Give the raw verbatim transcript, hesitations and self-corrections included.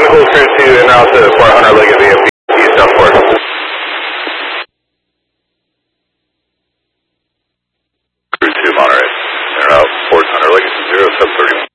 Chemical Crew two en route to Fort Hunter Liggett via East Southport. Crew two Monterey, en route Fort Hunter Liggett zero seven thirty-one.